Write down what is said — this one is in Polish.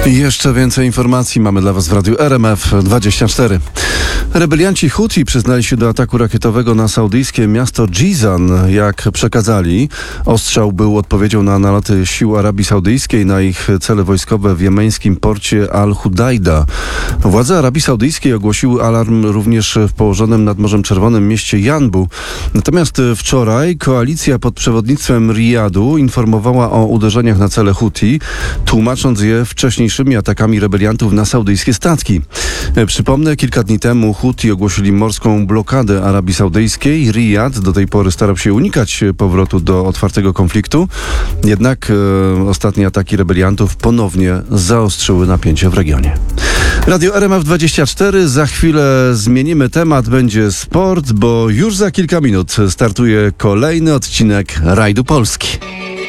I jeszcze więcej informacji mamy dla Was w Radiu RMF24. Rebelianci Huti przyznali się do ataku rakietowego na saudyjskie miasto Jizan. Jak przekazali, ostrzał był odpowiedzią na naloty sił Arabii Saudyjskiej na ich cele wojskowe w jemeńskim porcie Al-Hudajda. Władze Arabii Saudyjskiej ogłosiły alarm również w położonym nad Morzem Czerwonym mieście Janbu. Natomiast wczoraj koalicja pod przewodnictwem Riyadu informowała o uderzeniach na cele Huti, tłumacząc je wcześniejszymi atakami rebeliantów na saudyjskie statki. Przypomnę, kilka dni temu Huti ogłosili morską blokadę Arabii Saudyjskiej. Riyad do tej pory starał się unikać powrotu do otwartego konfliktu. Jednak ostatnie ataki rebeliantów ponownie zaostrzyły napięcie w regionie. Radio RMF24. Za chwilę zmienimy temat. Będzie sport, bo już za kilka minut startuje kolejny odcinek Rajdu Polski.